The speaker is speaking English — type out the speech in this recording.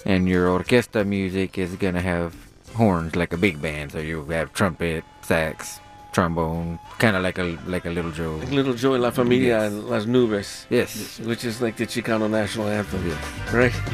And your orchestra music is gonna have horns like a big band, so you have trumpet, sax, trombone, kind of like a Little Joe. Little Joe y La Familia Yes. and Las Nubes. Yes. Which is like the Chicano national anthem. Yes. Right?